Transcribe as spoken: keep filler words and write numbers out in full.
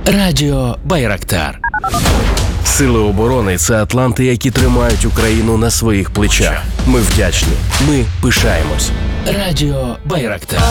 Радіо Байрактар. Сили оборони – це атланти, які тримають Україну на своїх плечах. Ми вдячні. Ми пишаємось. Радіо Байрактар.